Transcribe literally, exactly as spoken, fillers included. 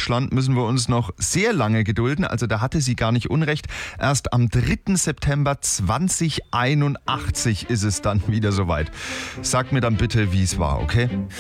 Deutschland müssen wir uns noch sehr lange gedulden. Also da hatte sie gar nicht unrecht. Erst am dritten September zweitausendeinundachtzig ist es dann wieder soweit. Sag mir dann bitte, wie es war, okay?